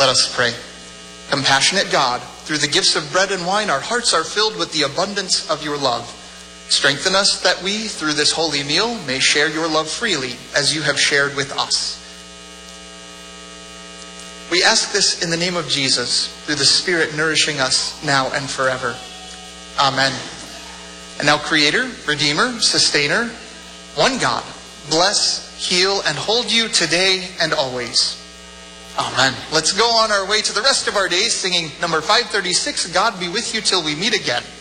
Let us pray. Compassionate God, through the gifts of bread and wine, our hearts are filled with the abundance of your love. Strengthen us that we, through this holy meal, may share your love freely as you have shared with us. We ask this in the name of Jesus, through the Spirit nourishing us now and forever. Amen. And now, Creator, Redeemer, Sustainer, one God, bless, heal, and hold you today and always. Amen. Let's go on our way to the rest of our days singing number 536, God be with you till we meet again.